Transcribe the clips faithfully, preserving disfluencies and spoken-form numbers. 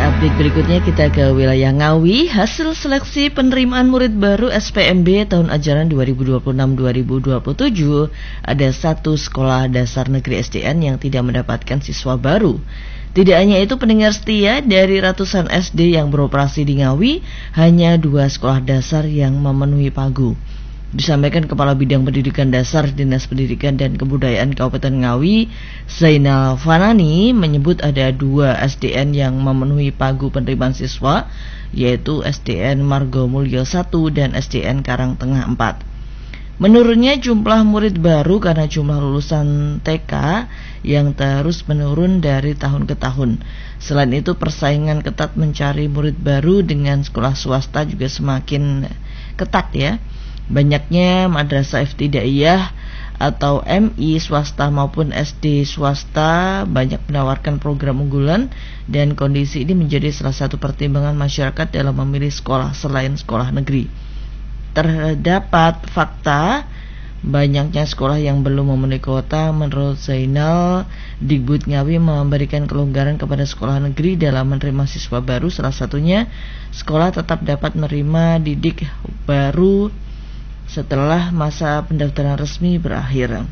Update berikutnya kita ke wilayah Ngawi. Hasil seleksi penerimaan murid baru S P M B tahun ajaran dua ribu dua puluh enam dua ribu dua puluh tujuh, ada satu sekolah dasar negeri S D N yang tidak mendapatkan siswa baru. Tidak hanya itu, pendengar setia, dari ratusan S D yang beroperasi di Ngawi, hanya dua sekolah dasar yang memenuhi pagu. Disampaikan Kepala Bidang Pendidikan Dasar Dinas Pendidikan dan Kebudayaan Kabupaten Ngawi, Zainal Fanani, menyebut ada dua S D N yang memenuhi pagu penerimaan siswa, yaitu S D N Margomulyo satu dan S D N Karangtengah empat. Menurunnya jumlah murid baru karena jumlah lulusan T K yang terus menurun dari tahun ke tahun. Selain itu, persaingan ketat mencari murid baru dengan sekolah swasta juga semakin ketat ya. Banyaknya madrasah ibtidaiyah atau M I swasta maupun S D swasta banyak menawarkan program unggulan, dan kondisi ini menjadi salah satu pertimbangan masyarakat dalam memilih sekolah selain sekolah negeri. Terdapat fakta banyaknya sekolah yang belum memenuhi kuota. Menurut Zainal, Dikbud Ngawi memberikan kelonggaran kepada sekolah negeri dalam menerima siswa baru. Salah satunya, sekolah tetap dapat menerima didik baru setelah masa pendaftaran resmi berakhir.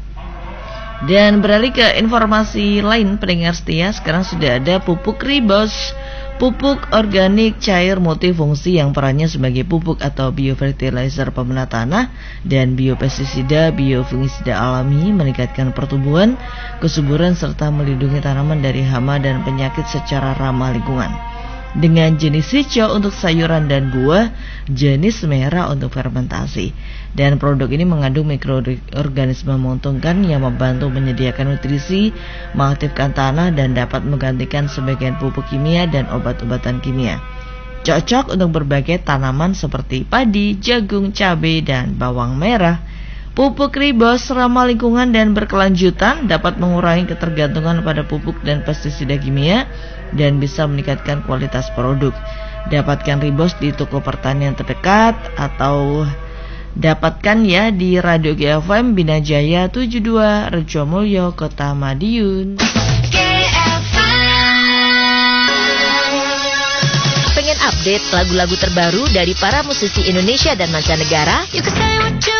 Dan beralih ke informasi lain, pendengar setia, sekarang sudah ada pupuk Ribos, pupuk organik cair multifungsi yang perannya sebagai pupuk atau biofertilizer pemenah tanah dan biopestisida biofungisida alami, meningkatkan pertumbuhan, kesuburan serta melindungi tanaman dari hama dan penyakit secara ramah lingkungan. Dengan jenis hijau untuk sayuran dan buah, jenis merah untuk fermentasi. Dan produk ini mengandung mikroorganisme menguntungkan yang membantu menyediakan nutrisi, mengaktifkan tanah, dan dapat menggantikan sebagian pupuk kimia dan obat-obatan kimia. Cocok untuk berbagai tanaman seperti padi, jagung, cabai, dan bawang merah. Pupuk Ribos ramah lingkungan dan berkelanjutan, dapat mengurangi ketergantungan pada pupuk dan pestisida kimia, dan bisa meningkatkan kualitas produk. Dapatkan Ribos di toko pertanian terdekat atau dapatkan ya di Radio G F M Bina Jaya tujuh puluh dua Rejomulyo, Kota Madiun. Pengen update lagu-lagu terbaru dari para musisi Indonesia dan mancanegara? You can say what you